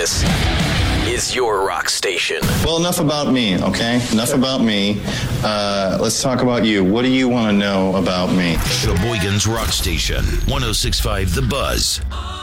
This is your rock station. Well, enough about me, okay? Enough about me. Let's talk about you. What do you want to know about me? Sheboygan's Rock Station, 106.5 The Buzz.